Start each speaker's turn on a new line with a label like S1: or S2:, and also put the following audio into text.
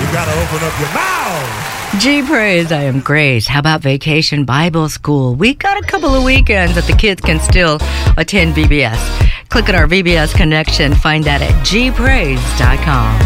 S1: gotta open up your mouth.
S2: Gee, praise, I am Grace. How about Vacation Bible School? We got a couple of weekends that the kids can still attend VBS. Click on our VBS connection. Find that at gpraise.com.